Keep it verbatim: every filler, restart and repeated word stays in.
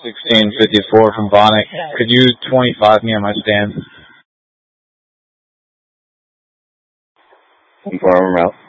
sixteen fifty-four from Vonic. Could you twenty-five me on my stand? Inform out.